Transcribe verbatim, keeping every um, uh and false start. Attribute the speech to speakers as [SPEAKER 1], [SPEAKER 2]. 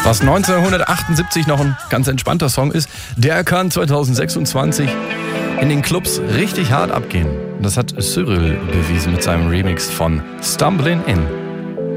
[SPEAKER 1] Was neunzehnhundertachtundsiebzig noch ein ganz entspannter Song ist, der kann zweitausendsechsundzwanzig in den Clubs richtig hart abgehen. Das hat Cyril bewiesen mit seinem Remix von Stumbling In.